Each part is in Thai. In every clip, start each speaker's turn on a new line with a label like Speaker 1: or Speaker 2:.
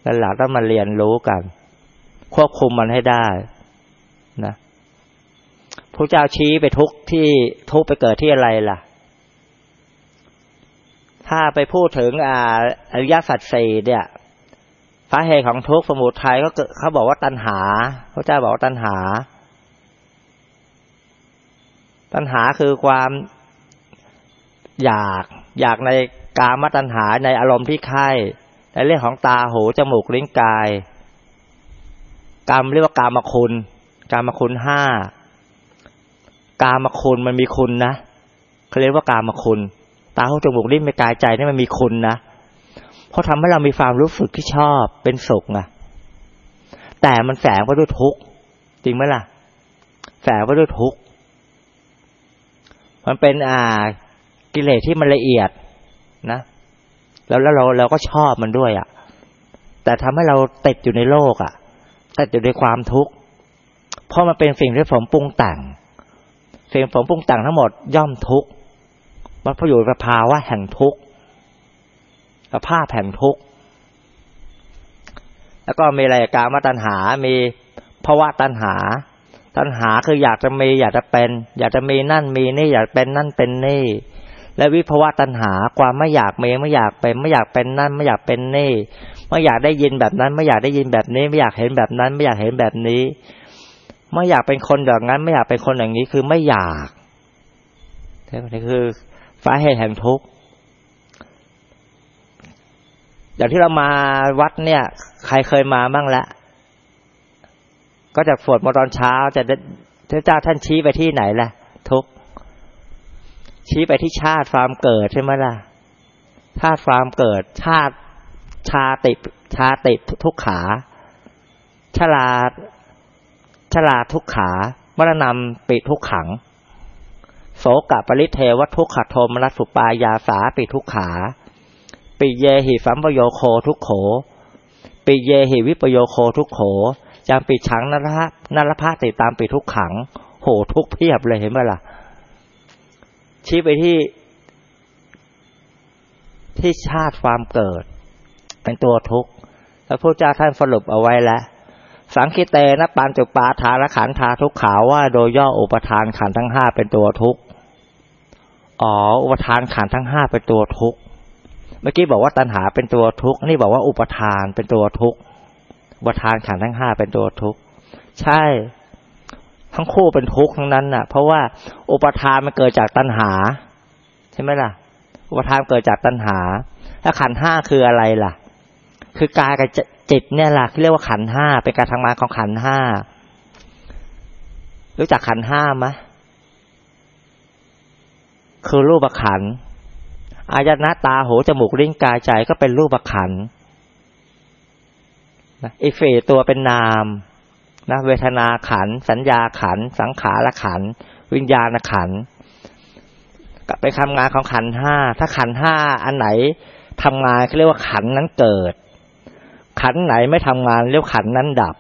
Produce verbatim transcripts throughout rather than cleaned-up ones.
Speaker 1: นั่นแหละต้องมาเรียนรู้กันควบคุมมันให้ได้นะพระเจ้าชี้ไปทุกที่ทุกไปเกิดที่อะไรล่ะถ้าไปพูดถึงอ่าอริยสัจสี่เนี่ยสาเหตุของทุกข์สมุทัยก็เขาบอกว่าตัณหาพระเจ้าบอกว่าตัณหาตัณหาคือความอยากอยากในกามตัณหาในอารมณ์ที่ใคร่ในเรื่องของตาหูจมูกลิ้นกายกามเรียกว่ากามคุณกามคุณห้ากามคุณมันมีคุณนะเขาเรียกว่ากามคุณตาหูจมูกลิ้นกายใจนี่มันมีคุณนะเพราะทำให้เรามีความรู้สึกที่ชอบเป็นสุขไงแต่มันแฝงไปด้วยทุกข์จริงไหมล่ะแฝงไปด้วยทุกข์มันเป็นอ่ากิเลสที่มันละเอียดนะแล้วแล้วเราเราก็ชอบมันด้วยอ่ะแต่ทำให้เราติดอยู่ในโลกอ่ะติดอยู่ในความทุกข์เพราะมันเป็นสิ่งที่ผมปรุงแต่งสิ่งผมปรุงแต่งทั้งหมดย่อมทุกข์มันพอยู่ในภาวะแห่งทุกข์สภาพแห่งทุกข์แล้วก็มีอะไรกามตัณหามีภวตัณหาตัณหาคืออยากจะมีอยากจะเป็นอยากจะมีนั่นมีนี่อยากเป็นนั่นเป็นนี่และวิภวตัณหาความไม่อยากมีไม่อยากเป็นไม่อยากเป็นนั่นไม่อยากเป็นนี่ไม่อยากได้ยินแบบนั้นไม่อยากได้ยินแบบนี้ไม่อยากเห็นแบบนั้นไม่อยากเห็นแบบนี้ไม่อยากเป็นคนแบบนั้นไม่อยากเป็นคนอย่างนี้คือไม่อยากนี่คือสาเหตุแห่งทุกข์อย่างที่เรามาวัดเนี่ยใครเคยมาบ้างละก็จากสวดมนต์ตอนเช้าจะพระเจ้าท่านชี้ไปที่ไหนล่ะทุกข์ชี้ไปที่ชาติความเกิดใช่ไหมล่ะชาติความเกิดชาติชาติชาติทุกขาชราชราทุกขามรณะปิทุกขังโสกะปริเทวทุกขโทมนัสสุปายาสาปิทุกขาปิเยหิสัมปโยโคทุกโขปิเยหิวิปโยโคทุกโขจามปิฉังนรภะนรภะติตามปิทุกขังโหทุกเพียบเลยเห็นไหมล่ะชี้ไปที่ที่ชาติความเกิดเป็นตัวทุกข์แล้วพระเจ้าท่านสรุปเอาไว้แล้วสังคิเตนะปัญจุปาทานขันธาทุกขาว่าโดยย่ออุปทานขันธ์ทั้งห้าเป็นตัวทุกข์อ๋ออุปทานขันธ์ทั้งห้าเป็นตัวทุกข์เมื่อกี้บอกว่าตัณหาเป็นตัวทุกข์นี่บอกว่าอุปทานเป็นตัวทุกข์อุปทานขันธ์ทั้งห้าเป็นตัวทุกข์ใช่ทั้งคู่เป็นทุกข์ทั้งนั้นน่ะเพราะว่าอุปทานมันเกิดจากตัณหาใช่ไหมล่ะอุปทานเกิดจากตัณหาแล้วขันธ์ห้าคืออะไรล่ะคือกายกับจิตเนี่ยล่ะที่เรียกว่าขันธ์ห้าเป็นการทำงานของขันธ์ห้ารู้จักขันธ์ห้าไหมคือรูปขันธ์อายตนะตาหูจมูกลิ้นกายใจก็เป็นรูปขันธ์อีกสี่ตัวเป็นนามนะเวทนาขันธ์สัญญาขันธ์สังขารขันธ์วิญญาณขันธ์ก็ไปทำงานของขันธ์ห้าถ้าขันธ์ห้าอันไหนทำงานเรียกว่าขันธ์นั้นเกิดขันธ์ไหนไม่ทำงานเรียกขันธ์นั้นดับ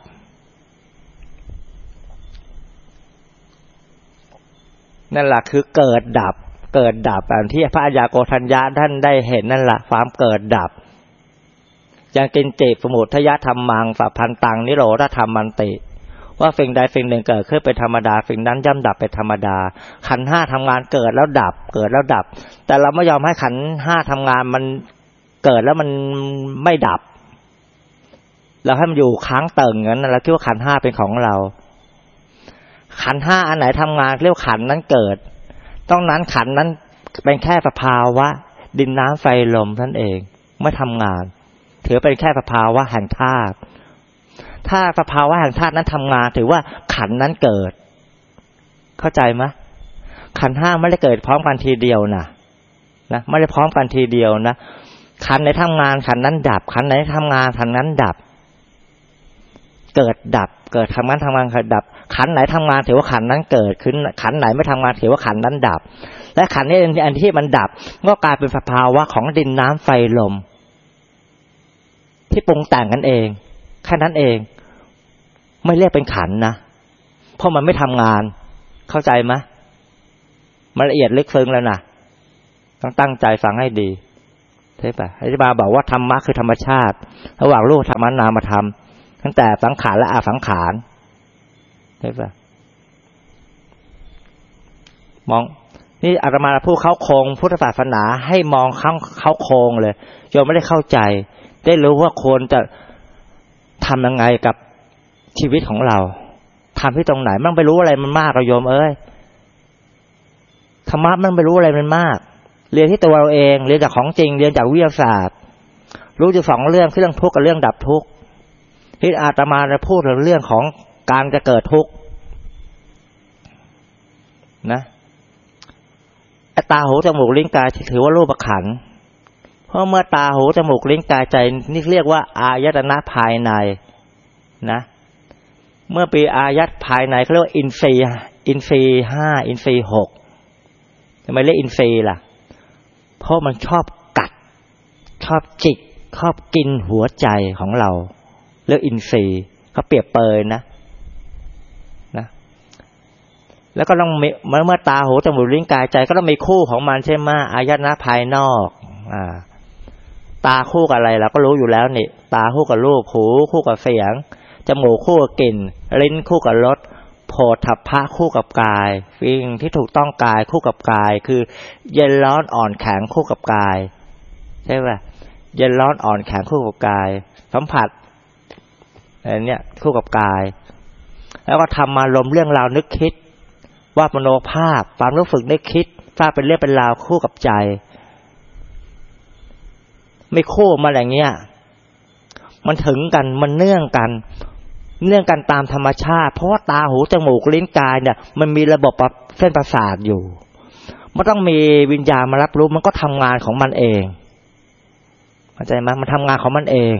Speaker 1: นั่นแหละคือเกิดดับเกิดดับอันที่พระอัญญาโกฏัญญะท่านได้เห็นนั่นแหละความเกิดดับอย่างกินจิสมุทัยธรรมังสัพพันตังนิโรธธรรมันติว่าสิ่งใดสิ่งหนึ่งเกิดขึ้นเป็นธรรมดาสิ่งนั้นย่อมดับเป็นธรรมดาขันธ์ห้าทำงานเกิดแล้วดับเกิดแล้วดับแต่เราไม่ยอมให้ขันธ์ห้าทำงานมันเกิดแล้วมันไม่ดับเราให้มันอยู่ค้างเติ่งงั้นเราคิดว่าขันธ์ห้าเป็นของเราขันธ์ห้าอันไหนทำงานเรียกขันธ์นั้นเกิดต้องนั้นขันธ์นั้นเป็นแค่สภาวะดินน้ำไฟลมนั่นเองไม่ทำงานถือเป็นแค่สภาวะแห่งธาตุถ้าสภาวะแห่งธาตุนั้นทำงานถือว่าขันธ์นั้นเกิดเข้าใจไหมขันธ์ห้าไม่ได้เกิดพร้อมกันทีเดียวนะนะไม่ได้พร้อมกันทีเดียวนะขันธ์ไหนทำงานขันธ์นั้นดับขันธ์ไหนทำงานขันธ์นั้นดับเกิดดับเกิดทำงานทำงานเกิดดับขันธ์ไหนทำงานถือว่าขันธ์นั้นเกิดขึ้นขันธ์ไหนไม่ทำงานถือว่าขันธ์นั้นดับและขันธ์นี้อันที่มันดับก็กลายเป็นสภาวะของดินน้ำไฟลมที่ปรุงแต่งกันเองแค่นั้นเองไม่เรียกเป็นขันธ์นะเพราะมันไม่ทำงานเข้าใจไหมมันละเอียดลึกซึ้งแล้วนะต้องตั้งใจฟังให้ดีใช่ปะอธิบายบอกว่าธรรมะคือธรรมชาติระหว่างรูปธรรมนามธรรมตั้งแต่สังขารและอสังขารใช่ปะมองนี่อาตมาพูดเข้าโครงพุทธศาสนาให้มองเข้าเข้าโครงเลยโยมไม่ได้เข้าใจได้รู้ว่าควรจะทำยังไงกับชีวิตของเราทำที่ตรงไหนมันไปรู้อะไรมันมากโยมเอ้ยธรรมะมันไปรู้อะไรมันมากเรียนที่ตัวเราเองเรียนจากของจริงเรียนจากวิทยาศาสตร์รู้อยู่สองเรื่องคือเรื่องทุกข์กับเรื่องดับทุกข์ที่อาตมาจะพูดถึงเรื่องของการจะเกิดทุกข์นะตาหูจมูกลิ้นกายถือว่ารูปขันธ์เพราะเมื่อตาหูจมูกลิ้นกายใจนี่เรียกว่าอายตนะภายในนะเมื่อปีอายตภายในเขาเรียกว่าอินทรีย์อินทรีย์ห้าอินทรีย์หกทำไมเรียกอินทรีย์ล่ะเพราะมันชอบกัดชอบจิกชอบกินหัวใจของเราเรียกอินทรีย์เขาเปรียบเปยนะนะแล้วก็ต้องมีเมื่อตาหูจมูกลิ้นกายใจก็ต้องมีคู่ของมันใช่ไหมอายตนะภายนอกอ่าตาคู่กับอะไรเราก็รู้อยู่แล้วนี่ตาคู่กับรูปหูคู่กับเสียงจมูกคู่กับกลิ่นลิ้นคู่กับรสโผฏฐัพพะคู่กับกายสิ่งที่ถูกต้องกายคู่กับกายคือเย็นร้อนอ่อนแข็งคู่กับกายใช่ป่ะเย็นร้อนอ่อนแข็งคู่กับกายสัมผัสอะไรเนี่ยคู่กับกายแล้วก็ทำมาลมเรื่องราวนึกคิดว่ามโนภาพความรู้สึกนึกคิดภาพเป็นเรื่องเป็นราวคู่กับใจไม่คู่มาอย่างเงี้ยมันถึงกันมันเนื่องกันเนื่องกันตามธรรมชาติเพราะว่าตาหูจมูกลิ้นกายเนี่ยมันมีระบบเส้นประสาทอยู่มันต้องมีวิญญาณมารับรู้มันก็ทำงานของมันเองเข้าใจไหมมันทำงานของมันเอง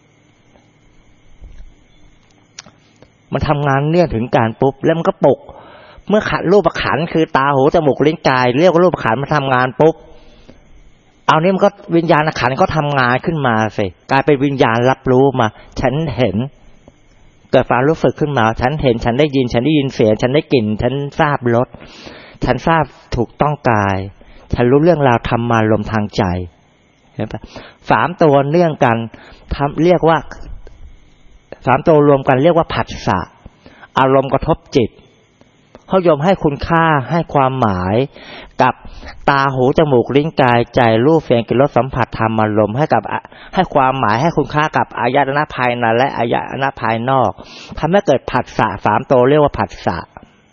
Speaker 1: มันทำงานเนื่องถึงการปุ๊บแล้วมันก็ปลุกเมื่อขันรูปขันคือตาหูจมูกลิ้นกายเรียกว่ารูปขันมันทำงานปุ๊บเอานี่มันก็วิญญาณขันก็ทำงานขึ้นมาสิกลายเป็นวิญญาณรับรู้มาฉันเห็นเกิดความรู้สึกขึ้นมาฉันเห็นฉันได้ยินฉันได้ยินเสียงฉันได้กลิ่นฉันทราบรสฉันทราบถูกต้องกายฉันรู้เรื่องราวธรรมารมณ์ทางใจเห็นปะสามตัวเนื่องกันทำเรียกว่าสามตัวรวมกันเรียกว่าผัสสะอารมณ์กระทบจิตเขายอมให้คุณค่าให้ความหมายกับตาหูจมูกลิ้นกายใจรูปเสียงกลิ่นรสสัมผัสธรรมอารมณ์ให้กับให้ความหมายให้คุณค่ากับอายตนะภายในและอายตนะภายนอกทำให้เกิดผัสสะสามตัวเรียกว่าผัสสะ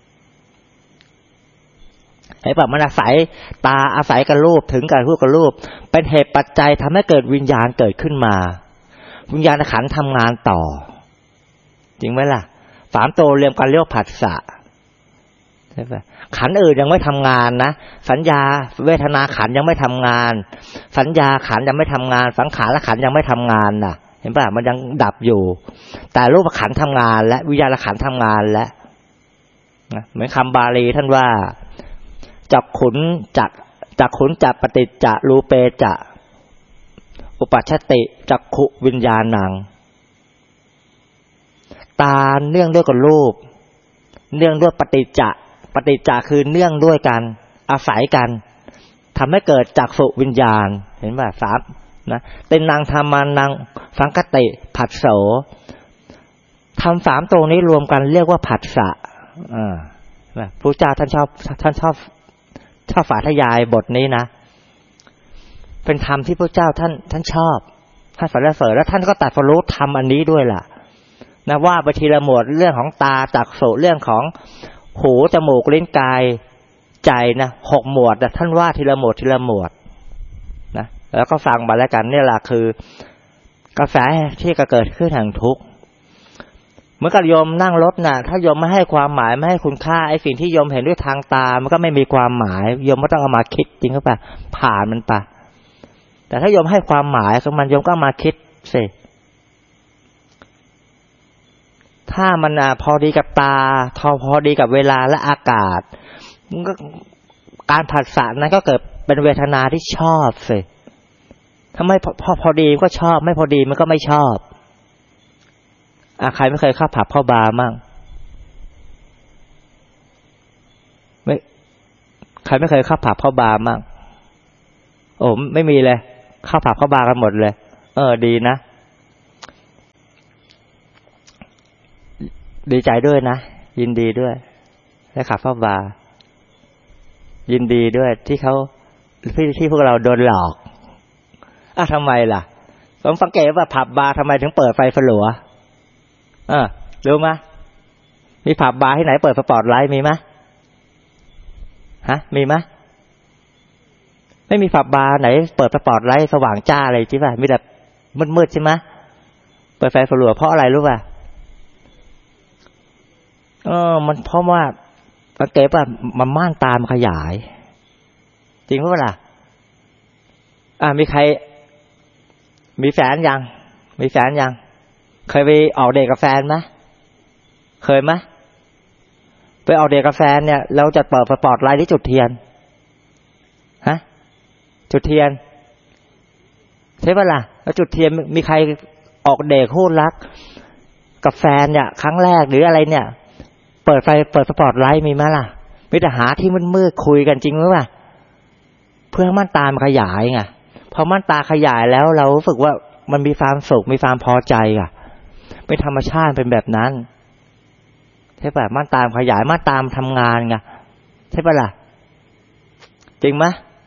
Speaker 1: ไอ้แบบมันอาศัยตาอาศัยกับรูปถึงกับรูปกับรูปเป็นเหตุปัจจัยทำให้เกิดวิญญาณเกิดขึ้นมาวิญญาณขันธ์ทำงานต่อจริงไหมล่ะสามตัวเรียงกันเรียกว่าผัสสะใช่ป่ะขันธ์อื่นยังไม่ทำงานนะสัญญาเวทนาขันธ์ยังไม่ทำงานสัญญาขันธ์ยังไม่ทำงานสังขารขันธ์ยังไม่ทำงานน่ะเห็นป่ะมันยังดับอยู่แต่รูปขันธ์ทำงานและวิญญาณขันธ์ทำงานแล้วนะเหมือนคำบาลีท่านว่าจักขุนจักจักขุนจักปฏิจจรูเปจะอุปัชชติจักขุวิญญาณังตาเนื่องด้วยกับรูปเนื่องด้วยปฏิจจะปฏิจจะคือเนื่องด้วยกันอาศัยกันทำให้เกิดจักษุวิญญาณเห็นป่ะสามนะเป็นนางธรรมานังสังคติผัสโสทำสามตรงนี้รวมกันเรียกว่าผัสสะอ่าพระเจ้าท่านชอบท่านชอบชอบฝาทยายบทนี้นะเป็นธรรมที่พระเจ้าท่านท่านชอบท่านสรรเสริญแล้วท่านก็ตรัสรู้ธรรมอันนี้ด้วยล่ะนะว่าไปทีละหมวดเรื่องของตาจักษุเรื่องของหูจมูกลิ้นกายใจนะหกหมวดแต่ท่านว่าทีละหมวดทีละหมวดนะแล้วก็ฟังมาแล้วกันนี่แหละคือกระแสที่เกิดขึ้นแห่งทุกข์เมื่อกับโยมนั่งรถน่ะถ้าโยมไม่ให้ความหมายไม่ให้คุณค่าไอ้สิ่งที่โยมเห็นด้วยทางตามันก็ไม่มีความหมายโยมไม่ต้องเอามาคิดจริงหรือเปล่าผ่านมันไปแต่ถ้าโยมให้ความหมายของมันโยมก็มาคิดสิถ้ามันพอดีกับตาทอพอดีกับเวลาและอากาศมันก็การผัสสะนั้นก็เกิดเป็นเวทนาที่ชอบสิถ้าไม่พอพอดีก็ชอบไม่พอดีมันก็ไม่ชอบอ่ะใครไม่เคยเข้าผับเข้าบาร์มั่งไม่ใครไม่เคยเข้าผับเข้าบาร์มั่งโอ้ไม่มีเลยเข้าผับเข้าบาร์กันหมดเลยเออดีนะดีใจด้วยนะยินดีด้วยได้ขับเข้าบาร์ยินดีด้วยที่เขาที่ที่พวกเราโดนหลอกอ่ะทำไมล่ะผมสังเกตว่าผับบาร์ทำไมถึงเปิดไฟสลัวเออรู้ไหมมีผับบาร์ที่ไหนเปิดสปอตไลท์มีไหมฮะมีไหมไม่มีผับบาร์ไหนเปิดสปอตไลท์สว่างจ้าอะไรใช่ป่ะมีแต่มืดๆใช่ไหมเปิดไฟสลัวเพราะอะไรรู้ป่ะเออมันเพราะว่าสังเกตว่ามันม่านตามขยายจริงป่ะล่ะอ่ามีใครมีแฟนยังมีแฟนยังเคยไปออกเดทกับแฟนไหมเคยไหมไปออกเดทกับแฟนเนี่ยเราจะเปิดสปอตไลท์ที่จุดเทียนฮะจุดเทียนใช่ป่ะล่ะแล้วจุดเทียนมีใครออกเดทคู่รักกับแฟนเนี่ยครั้งแรกหรืออะไรเนี่ยเปิดไฟเปิดสปอตไลท์มีไหมล่ะมีแต่หาที่มืดๆคุยกันจริงหรือเปล่าเพื่อม่านตามันขยายไงพอม่านตาขยายแล้วเรารู้สึกว่ามันมีความสุขมีความพอใจอ่ะเป็นธรรมชาติเป็นแบบนั้นใช่ป่ะม่านตาขยายม่านตาทำงานไงใช่ป่ะล่ะจริงไหม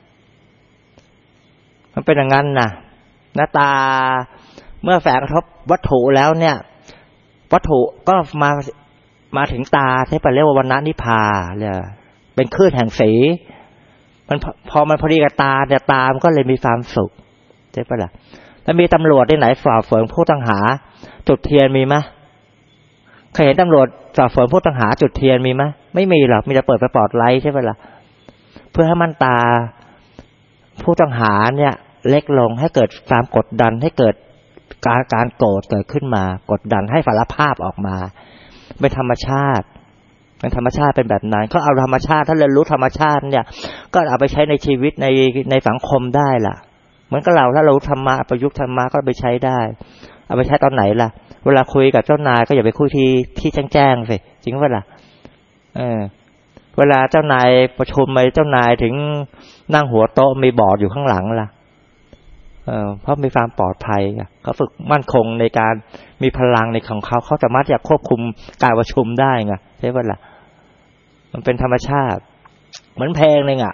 Speaker 1: มันเป็นอย่างนั้นนะหน้าตาเมื่อแฝงกระทบวัตถุแล้วเนี่ยวัตถุก็มามาถึงตาใช่ป่ะเรียกว่าวรรณนิพพาเนี่ยเป็นคลื่นแห่งสีมันพอมันพอดีกับตาเนี่ยตามันก็เลยมีความสุขใช่ป่ะล่ะแล้วมีตำรวจที่ไหนฝ่าฝืนผู้ต้องหาจุดเทียนมีไหมเคยเห็นตำรวจฝ่าฝืนผู้ต้องหาจุดเทียนมีไหมไม่มีหรอกมีแต่เปิดสปอตไลท์ใช่ป่ะล่ะเพื่อให้ม่านตาผู้ต้องหาเนี่ยเล็กลงให้เกิดความกดดันให้เกิดการการโกรธเกิดขึ้นมากดดันให้สารภาพออกมาเป็นธรรมชาติเป็นธรรมชาติเป็นแบบนั้นก็เอาธรรมชาติถ้าเรียนรู้ธรรมชาติเนี่ยก็เอาไปใช้ในชีวิตในในสังคมได้ล่ะเหมือนกับเราถ้าเราธรรมะประยุกต์ธรรมะก็ไปใช้ได้เอาไปใช้ตอนไหนล่ะเวลาคุยกับเจ้านายก็อย่าไปคุยที่ที่แจ้งๆสิจริงป่ะล่ะเออเวลาเจ้านายประชุมไปเจ้านายถึงนั่งหัวโต๊ะมีบอร์ดอยู่ข้างหลังล่ะเออเพราะมีความปลอดภัยเขาฝึกมั่นคงในการมีพลังในของเขาเขาสามารถจะควบคุมการประชุมได้ไงใช่ป่ะล่ะมันเป็นธรรมชาติเหมือนเพลงนึงอ่ะ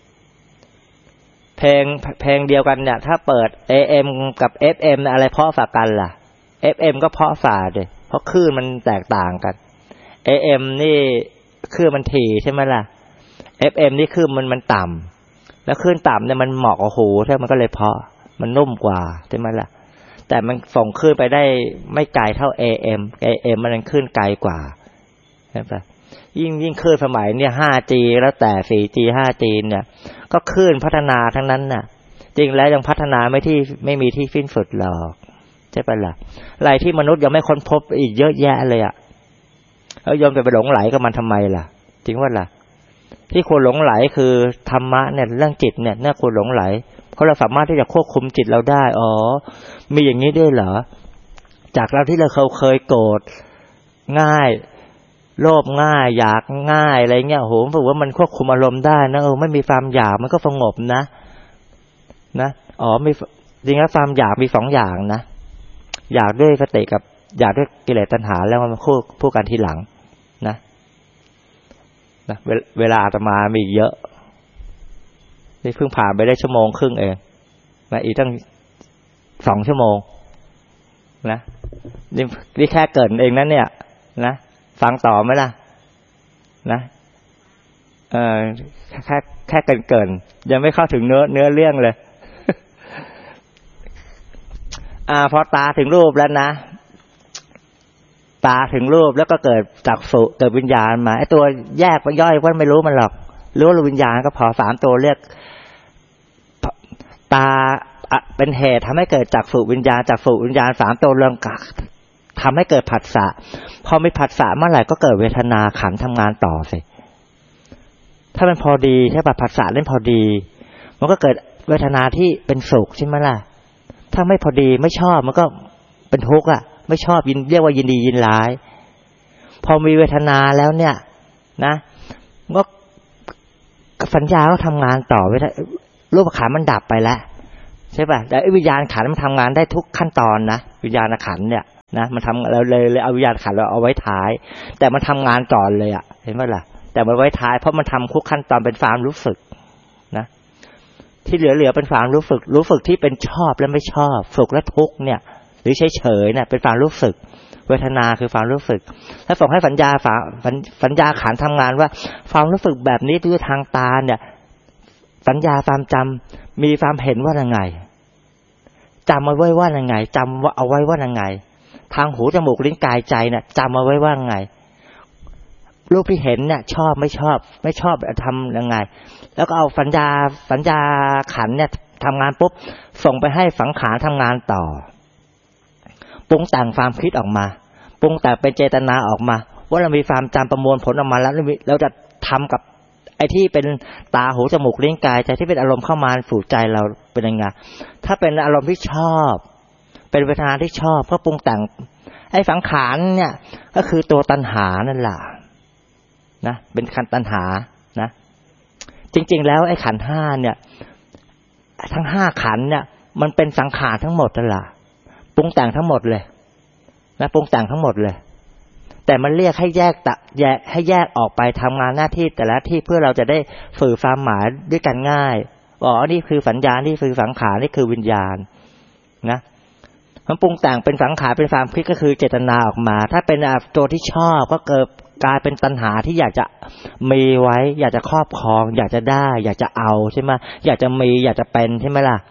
Speaker 1: เพลงเพลงเดียวกันเนี่ยถ้าเปิด เอ เอ็ม กับ เอฟ เอ็ม อะไรเพราะฝ่ากันล่ะ เอฟ เอ็ม ก็เพราะฝ่าดิเพราะคลื่นมันแตกต่างกัน เอ เอ็ม นี่คลื่นมันถี่ใช่ไหมล่ะ เอฟ เอ็ม นี่คลื่นมันมันต่ำแล้วคลื่นต่ำเนี่ยมันเหมาะกับหูใช่มันก็เลยเพราะมันนุ่มกว่าใช่ไหมล่ะแต่มันส่งคลื่นไปได้ไม่ไกลเท่า เอ เอ็ม เอ เอ็ม มันคลื่นไกลกว่าใช่ปะยิ่งยิ่งคลื่นสมัยเนี่ย ห้าจี แล้วแต่ โฟร์จี ห้าจี เนี่ยก็คลื่นพัฒนาทั้งนั้นน่ะจริงแล้วยังพัฒนาไม่ที่ไม่มีที่สิ้นสุดหรอกใช่ปะล่ะอะไรที่มนุษย์ยังไม่ค้นพบอีกเยอะแยะเลยอ่ะแล้วยอมไปหลงไหลกับมันทำไมล่ะจริงว่าล่ะที่ควรหลงไหลคือธรรมะเนี่ยเรื่องจิตเนี่ยน่าควรหลงไหลเพราะเราสามารถที่จะควบคุมจิตเราได้อ๋อมีอย่างนี้ด้วยเหรอจากเราที่เราเคยเคยโกรธง่ายโลภง่ายอยากง่ายอะไรเงี้ยโหผมว่ามันควบคุมอารมณ์ได้นะเออไม่มีความอยากมันก็สงบนะนะอ๋อมีจริงแล้วความอยากมีสองอย่างนะอยากด้วยสติกับอยากด้วยกิเลสตัณหาแล้วมันคู่คู่กันทีหลังนะนะเวลาอาตมามีเยอะนี่เพิ่งผ่านไปได้ชั่วโมงครึ่งเองนะอีกตั้งสองชั่วโมงนะนี่นี่แค่เกิดเองนั้นเนี่ยนะฟังต่อไหมล่ะนะเออแค่แค่เกินเกินยังไม่เข้าถึงเนื้อเนื้อเรื่องเลย อ่าพอตาถึงรูปแล้วนะตาถึงรูปแล้วก็เกิดจักษุเกิดวิญญาณมาไอ้ตัวแยกไปย่อยก็ไม่รู้มันหรอกรู้ว่าวิญญาณก็พอสามตัวเรียกตาเป็นเหตุทำให้เกิดจักษุวิญญาณจักษุวิญญาณสามตัวเรื่องทำให้เกิดผัสสะพอมีผัสสะเมื่อไหร่ก็เกิดเวทนาขันธ์ทำงานต่อสิถ้ามันพอดีใช่ป่ะผัสสะเล่นพอดีมันก็เกิดเวทนาที่เป็นสุขใช่ไหมล่ะถ้าไม่พอดีไม่ชอบมันก็เป็นทุกข์อ่ะไม่ชอบยินเรียกว่ายินดียินร้ายพอมีเวทนาแล้วเนี่ยนะก็สัญญาก็ทำงานต่อเวทรูปขันธ์มันดับไปแล้วใช่ป่ะแต่วิญญาณขันธ์มันทำงานได้ทุกขั้นตอนนะวิญญาณขันธ์เนี่ยนะมันทำเราเลยเลยเอาวิญญาณขันธ์เราเอาไว้ท้ายแต่มันทำงานก่อนเลยอ่ะเห็นไหมล่ะแต่มันไว้ท้ายเพราะมันทำทุกขั้นตอนเป็นความรู้สึกนะที่เหลือๆเป็นความรู้สึกรู้สึกที่เป็นชอบและไม่ชอบสุขและทุกข์เนี่ยหรือเฉยๆเนี่ยเป็นความรู้สึกเวทนาคือความรู้สึกถ้าส่งให้สัญญาฝาสัญญาขันธ์ทำงานว่าความรู้สึกแบบนี้ด้วยทางตาเนี่ยสัญญาความจำมีความเห็นว่ายังไงจำเอาไว้ว่ายังไงจำว่าเอาไว้ว่ายังไงทางหูจมูกลิ้นกายใจเนี่ยจำเอาไว้ว่ายังไงรูปที่เห็นเนี่ยชอบไม่ชอบไม่ชอบทำยังไงแล้วก็เอาสัญญาสัญญาขันธ์เนี่ยทำงานปุ๊บส่งไปให้สังขารทำงานต่อปรุงแต่งความคิดออกมาปรุงแต่งเป็นเจตนาออกมาว่าเรามีความจำประมวลผลออกมาแล้วเราจะทำกับไอ้ที่เป็นตาหูจมูกลิ้นกายใจที่เป็นอารมณ์เข้ามาสู่ใจเราเป็นยังไงถ้าเป็นอารมณ์ที่ชอบเป็นเวทนาที่ชอบก็ปรุงแต่งไอ้สังขารเนี่ยก็คือตัวตัณหานั่นแหละนะเป็นขันธ์ตัณหานะจริงๆแล้วไอ้ขันธ์ห้าเนี่ยทั้งห้าขันธ์เนี่ยมันเป็นสังขารทั้งหมดนั่นแหละปรุงแต่งทั้งหมดเลยนะปรุงแต่งทั้งหมดเลยแต่มันเรียกให้แยกตะแยกให้แยกออกไปทำงานหน้าที่แต่ละที่เพื่อเราจะได้สื่อความหมายด้วยกันง่ายอ๋อนี่คือสัญญานี่คือสังขารนี่คือวิญญาณนะมันปรุงแต่งเป็นสังขารเป็นความคิดก็คือเจตนาออกมาถ้าเป็นตัวที่ชอบก็เกิดกลายเป็นตัณหาที่อยากจะมีไว้อยากจะครอบครองอยากจะได้อยากจะเอาใช่ไหมอยากจะมีอยากจะเป็นใช่ไหมล่ะ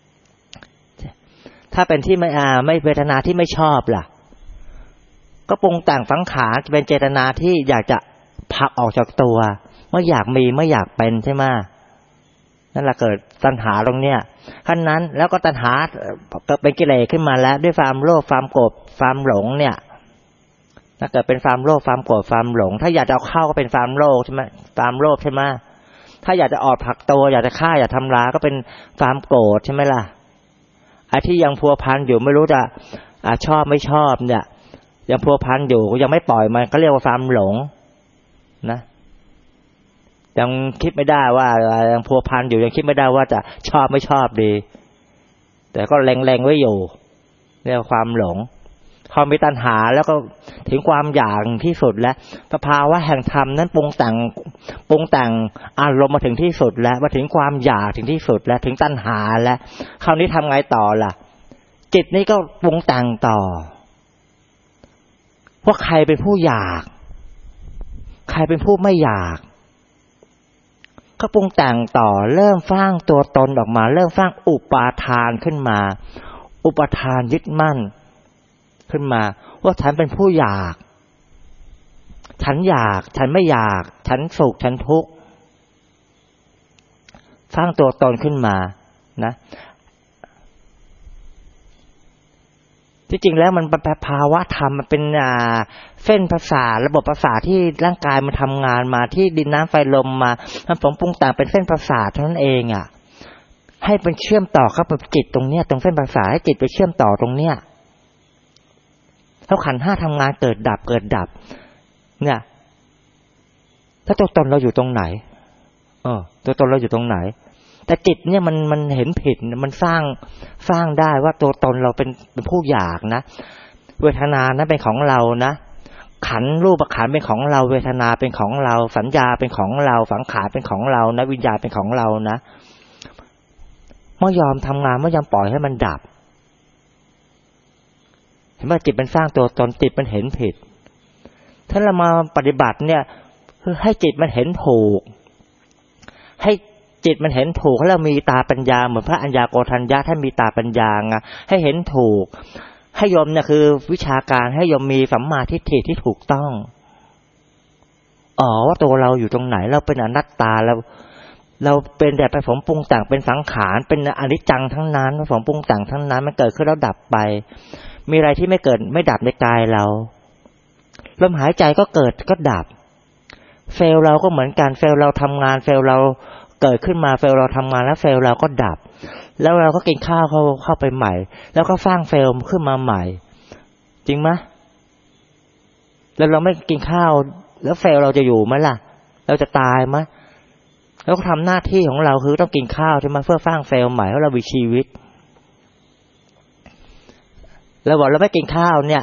Speaker 1: ถ้าเป็นที่ไม่อาไม่เวทนาที่ไม่ชอบล่ะก็ปรุงแต่งสังขารเป็นเจตนาที่อยากจะผลักออกจากตัวไม่อยากมีไม่อยากเป็นใช่ไหมนั่นแหละเกิดตัณหาตรงเนี้ยขั้นนั้นแล้วก็ตัณหาเกิดเป็นกิเลสขึ้นมาแล้วด้วยความโลภความโกรธความหลงเนี่ยถ้าเกิดเป็นความโลภความโกรธความหลงถ้าอยากจะเอาเข้าก็เป็นความโลภใช่ไหมความโลภใช่ไหมถ้าอยากจะออกผลักตัวอยากจะฆ่าอยากทำร้ายก็เป็นความโกรธใช่ไหมล่ะไอ้ที่ยังพัวพันอยู่ไม่รู้จะอ่าชอบไม่ชอบเนี่ยยังพัวพันอยู่ยังไม่ปล่อยมันก็เรียกว่าความหลงนะยังคิดไม่ได้ว่ายังพัวพันอยู่ยังคิดไม่ได้ว่าจะชอบไม่ชอบดีแต่ก็เล็งๆไว้อยู่เรียกว่าความหลงพอมีตัณหาแล้วก็ถึงความอยากที่สุดแล้วสภาวะแห่งธรรมนั้นปรุงแต่งปรุงแต่งอารมณ์มาถึงที่สุดแล้วมาถึงความอยากถึงที่สุดแล้วถึงตัณหาแล้วคราวนี้ทำไงต่อล่ะจิตนี้ก็ปรุงแต่งต่อว่าใครเป็นผู้อยากใครเป็นผู้ไม่อยากก็ปรุงแต่งต่อเริ่มสร้างตัวตนออกมาเริ่มสร้างอุปาทานขึ้นมาอุปทานยึดมั่นขึ้นมาว่าฉันเป็นผู้อยากฉันอยากฉันไม่อยากฉันสุขฉันทุกข์สร้างตัวตนขึ้นมานะที่จริงแล้วมันเป็นภาวะธรรมมันเป็นอ่าเส้นประสาทระบบประสาทที่ร่างกายมันทำงานมาที่ดินน้ำไฟลมมามันปรุงแต่งเป็นเส้นประสาทเท่านั้นเองอ่ะให้เป็นเชื่อมต่อครับจิตตรงเนี้ยตรงเส้นประสาทให้จิตไปเชื่อมต่อตรงเนี้ยแล้วขันธ์ห้าทำงานเกิดดับเกิดดับเนี่ยถ้าตัวตนเราอยู่ตรงไหนเออตัวตนเราอยู่ตรงไหนแต่จิตเนี่ยมันมันเห็นผิดมันสร้างสร้างได้ว่าตัวตนเราเป็นเป็นผู้อยากนะเวทนานั้นเป็นของเรานะขันธ์รูปขันธ์เป็นของเราเวทนาเป็นของเราสัญญาเป็นของเราสังขารเป็นของเรานะวิญญาณเป็นของเรานะไม่ยอมทำงานไม่ยอมปล่อยให้มันดับเห็นว่าจิตมันสร้างตัวตนจิตมันเห็นผิดถ้าเรามาปฏิบัติเนี่ยคือให้จิตมันเห็นถูกให้จิตมันเห็นถูกแล้วมีตาปัญญาเหมือนพระอัญญาโกณทัญญะท่านมีตาปัญญาไงให้เห็นถูกให้โยมเนี่ยคือวิชาการให้โยมมีสัมมาทิฏฐิที่ถูกต้องอ๋อว่าตัวเราอยู่ตรงไหนเราเป็นอนัตตาเราเราเป็นแต่ผสมปรุงแต่งเป็นสังขารเป็นอนิจจังทั้งนั้นผสมปรุงแต่งทั้งนั้นมันเกิดขึ้นแล้วดับไปมีอะไรที่ไม่เกิดไม่ดับในกายเราลมหายใจก็เกิดก็ดับเซลล์เราก็เหมือนกันเซลล์เราทำงานเซลล์เราเกิดขึ้นมาเซลล์เราทำงานแล้วเซลล์เราก็ดับแล้วเราก็กินข้าวเข้าเข้าไปใหม่แล้วก็สร้างเซลล์ขึ้นมาใหม่จริงไหมแล้วเราไม่กินข้าวแล้วเซลล์เราจะอยู่ไหมล่ะเราจะตายไหมแล้วก็ทำหน้าที่ของเราคือต้องกินข้าวใช่ไหมเพื่อสร้างเซลล์ใหม่ให้เรามีชีวิตเราบอกเราไม่กินข้าวเนี่ย